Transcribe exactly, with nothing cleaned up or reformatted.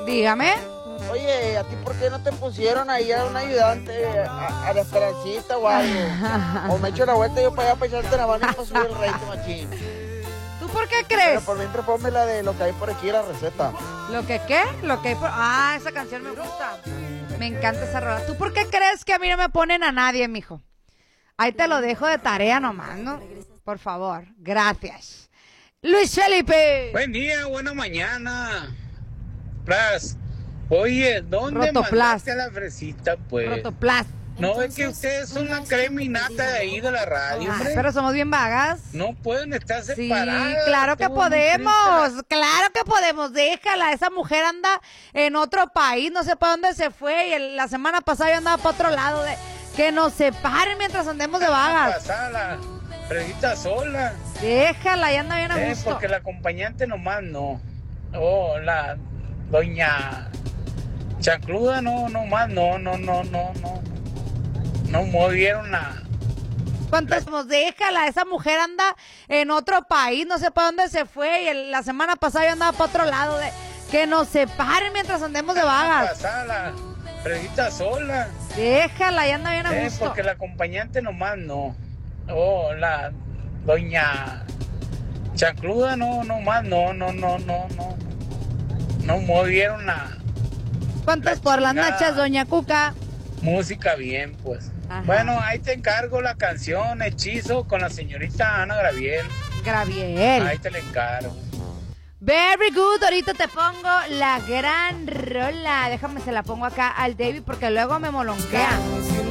Dígame. Oye, ¿a ti por qué no te pusieron ahí a un ayudante, a, a la Esperancita o algo? O me echo la vuelta yo para allá para echarte la mano y para subir el rey, machín. ¿Tú por qué Pero crees? por mientras ponme la de lo que hay por aquí, la receta. ¿Lo que qué? Lo que hay por... Ah, esa canción me gusta. Me encanta esa rola. ¿Tú por qué crees que a mí no me ponen a nadie, mijo? Ahí te lo dejo de tarea nomás, ¿no? Por favor, gracias. Luis Felipe. Buen día, buena mañana. Plas. Oye, ¿dónde Rotoplas. mandaste a la fresita, pues? Rotoplas. No, es que ustedes son la creminata de ahí de la radio, Ah, hombre. pero somos bien vagas. No pueden estar Sí, separadas. claro que tú, mi podemos, Crista. claro que podemos, déjala, esa mujer anda en otro país, no sé para dónde se fue y el- la semana pasada yo andaba para otro lado, de, que nos separen mientras andemos de vagas, Pasar la fresita sola. déjala, ya anda bien a Eh, gusto. porque la acompañante nomás no. Oh, la doña Chancluda no, nomás no, no, no, no, no. No movieron la... ¿Cuántos somos? Déjala, esa mujer anda en otro país, no sé para dónde se fue y el- la semana pasada yo andaba para otro lado, de, que nos separen mientras andemos de vagas, Pasar la fresita sola. déjala, ya anda bien a Eh, gusto. porque la acompañante nomás no. Oh, la doña Chancluda no, nomás no, no, no, no, no. No movieron la ¿Cuántas la por las chingada. nachas, doña Cuca? música bien, pues. Ajá. Bueno, ahí te encargo la canción Hechizo con la señorita Ana Graviel. Graviel. Ahí te la encargo. Very good, ahorita te pongo la gran rola. Déjame se la pongo acá al David porque luego me molonquea.